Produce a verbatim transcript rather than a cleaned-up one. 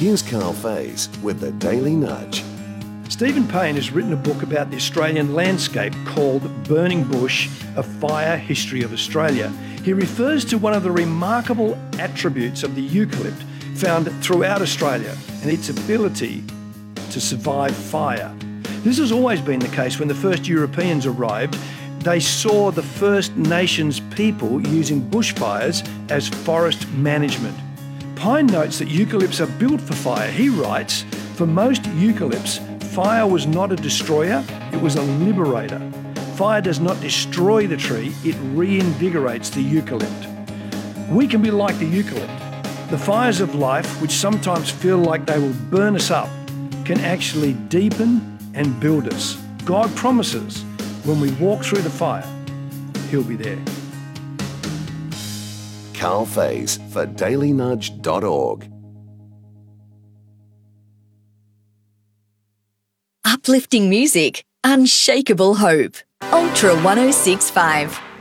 Here's Carl Faze with the Daily Nudge. Stephen Payne has written a book about the Australian landscape called Burning Bush, A Fire History of Australia. He refers to one of the remarkable attributes of the eucalypt found throughout Australia and its ability to survive fire. This has always been the case. When the first Europeans arrived, they saw the First Nations people using bushfires as forest management. Payne notes that eucalypts are built for fire. He writes, "For most eucalypts, fire was not a destroyer, it was a liberator. Fire does not destroy the tree, it reinvigorates the eucalypt." We can be like the eucalypt. The fires of life, which sometimes feel like they will burn us up, can actually deepen and build us. God promises when we walk through the fire, He'll be there. Carl Faze for daily nudge dot org. Uplifting music, unshakable hope. Ultra one oh six point five.